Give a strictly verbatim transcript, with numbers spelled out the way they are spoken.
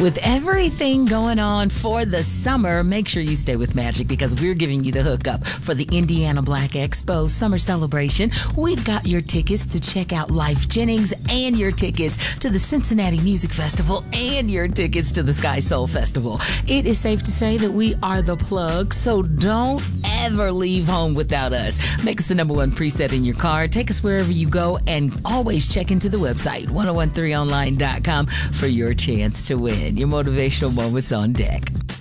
With everything going on for the summer, make sure you stay with Magic because we're giving you the hookup for the Indiana Black Expo Summer Celebration. We've got your tickets to check out Life Jennings and your tickets to the Cincinnati Music Festival and your tickets to the Sky Soul Festival. It is safe to say that we are the plug, so don't ever leave home without us. Make us the number one preset in your car. Take us wherever you go, and always check into the website, ten thirteen online dot com, for your chance to win. Your motivational moments on deck.